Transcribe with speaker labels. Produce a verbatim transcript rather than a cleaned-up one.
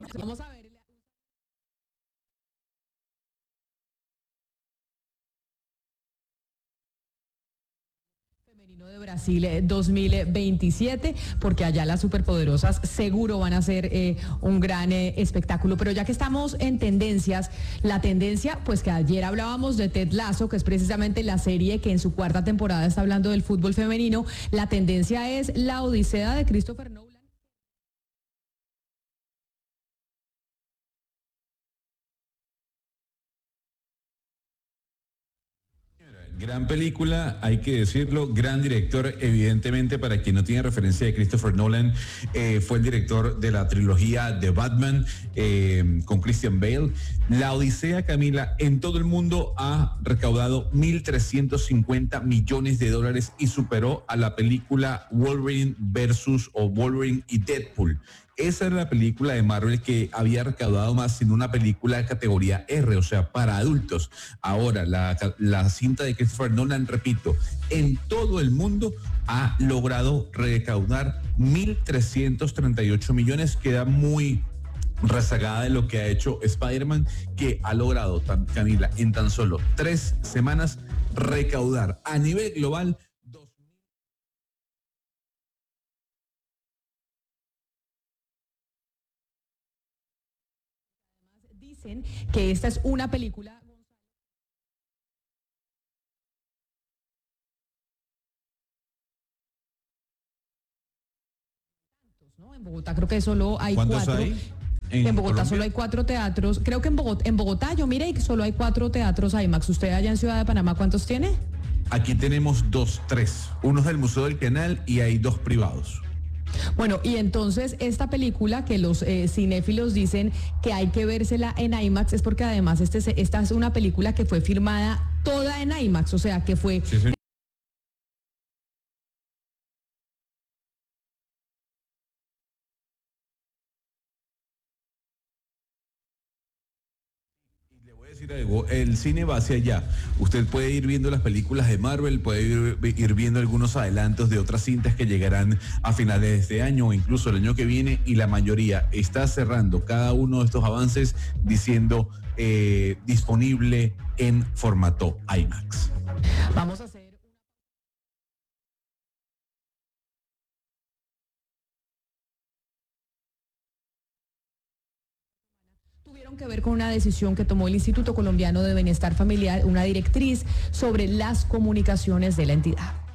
Speaker 1: Vamos a ver. Femenino de Brasil eh, dos mil veintisiete, porque allá las superpoderosas seguro van a ser eh, un gran eh, espectáculo. Pero ya que estamos en tendencias, la tendencia, pues que ayer hablábamos de Ted Lasso, que es precisamente la serie que en su cuarta temporada está hablando del fútbol femenino, la tendencia es la Odisea de Christopher Nolan.
Speaker 2: Gran película, hay que decirlo, gran director, evidentemente, para quien no tiene referencia de Christopher Nolan, eh, fue el director de la trilogía de Batman eh, con Christian Bale. La Odisea, Camila, en todo el mundo ha recaudado mil trescientos cincuenta millones de dólares y superó a la película Wolverine versus o Wolverine y Deadpool. Esa era la película de Marvel que había recaudado más en una película de categoría R, o sea, para adultos. Ahora, la, la cinta de Christopher Nolan, repito, en todo el mundo ha logrado recaudar mil trescientos treinta y ocho millones, queda muy rezagada de lo que ha hecho Spider-Man, que ha logrado, Camila, en tan solo tres semanas recaudar a nivel global
Speaker 1: Dicen que esta es una película. ¿No? En Bogotá creo que solo hay cuatro.
Speaker 2: Hay? En,
Speaker 1: en Bogotá
Speaker 2: Colombia
Speaker 1: solo hay cuatro teatros. Creo que en Bogotá, en Bogotá yo mire que solo hay cuatro teatros IMAX. ¿Usted allá en Ciudad de Panamá cuántos tiene?
Speaker 2: Aquí tenemos dos, tres. Uno es del Museo del Canal y hay dos privados.
Speaker 1: Bueno, y entonces esta película que los eh, cinéfilos dicen que hay que vérsela en IMAX es porque además este, esta es una película que fue filmada toda en IMAX, o sea que fue...
Speaker 2: Sí, sí. Le voy a decir algo, el cine va hacia allá. Usted puede ir viendo las películas de Marvel, puede ir, ir viendo algunos adelantos de otras cintas que llegarán a finales de este año o incluso el año que viene, y la mayoría está cerrando cada uno de estos avances diciendo eh, disponible en formato IMAX.
Speaker 1: Vamos a hacer... Tuvieron que ver con una decisión que tomó el Instituto Colombiano de Bienestar Familiar, una directriz sobre las comunicaciones de la entidad.